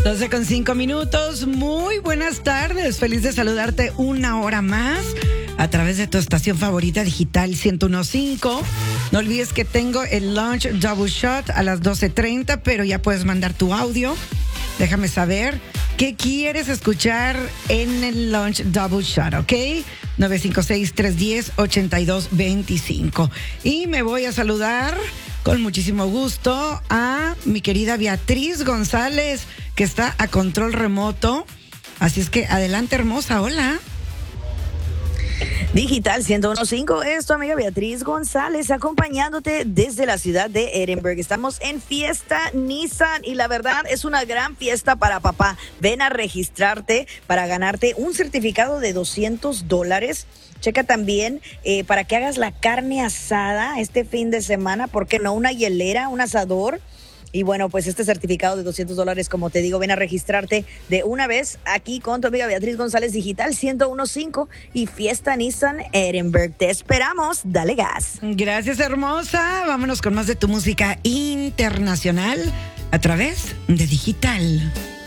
12:05. Muy buenas tardes. Feliz de saludarte una hora más a través de tu estación favorita digital 101.5. No olvides que tengo el Lunch Double Shot a las 12:30, pero ya puedes mandar tu audio. Déjame saber qué quieres escuchar en el Lunch Double Shot, ¿ok? 956-310-8225. Y me voy a saludar con muchísimo gusto a mi querida Beatriz González, que está a control remoto. Así es que adelante, hermosa, hola. Digital 101.5 es tu amiga Beatriz González acompañándote desde la ciudad de Edinburgh. Estamos en Fiesta Nissan y la verdad es una gran fiesta para papá. Ven a registrarte para ganarte un certificado de $200. Checa también para que hagas la carne asada este fin de semana, ¿por qué no? Una hielera, un asador. Y bueno, pues este certificado de $200, como te digo, ven a registrarte de una vez aquí con tu amiga Beatriz González, Digital 101.5 y Fiesta Nissan Edinburgh. Te esperamos, dale gas. Gracias, hermosa. Vámonos con más de tu música internacional a través de Digital.